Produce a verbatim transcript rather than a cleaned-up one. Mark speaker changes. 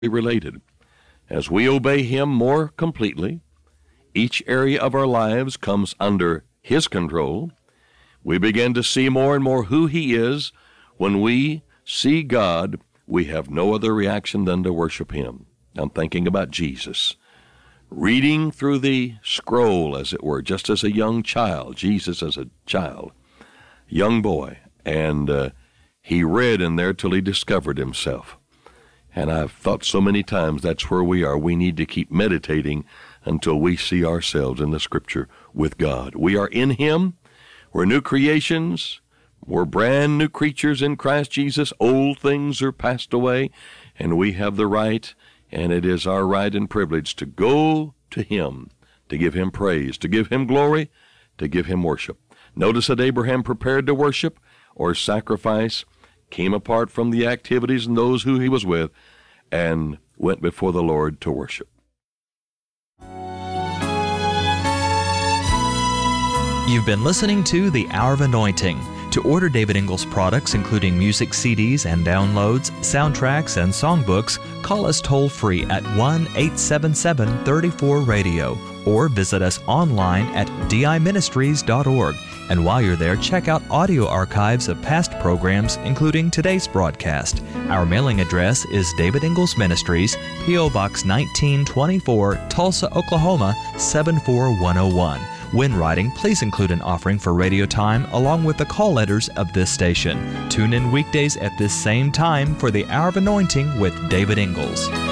Speaker 1: related. As we obey Him more completely, each area of our lives comes under His control. We begin to see more and more who He is. When we see God, we have no other reaction than to worship Him. I'm thinking about Jesus. Reading through the scroll, as it were, just as a young child, Jesus as a child, young boy, and uh, he read in there till he discovered himself. And I've thought so many times that's where we are. We need to keep meditating until we see ourselves in the Scripture with God. We are in Him. We're new creations. We're brand new creatures in Christ Jesus. Old things are passed away, and we have the right, and it is our right and privilege to go to Him, to give Him praise, to give Him glory, to give Him worship. Notice that Abraham prepared to worship or sacrifice, came apart from the activities and those who he was with, and went before the Lord to worship.
Speaker 2: You've been listening to The Hour of Anointing. To order David Ingles products, including music C Ds and downloads, soundtracks, and songbooks, call us toll-free at one eight seven seven, three four, radio or visit us online at d i ministries dot org. And while you're there, check out audio archives of past programs, including today's broadcast. Our mailing address is David Ingles Ministries, P O. Box nineteen twenty-four, Tulsa, Oklahoma, seven four one oh one. When writing, please include an offering for radio time along with the call letters of this station. Tune in weekdays at this same time for the Hour of Anointing with David Ingles.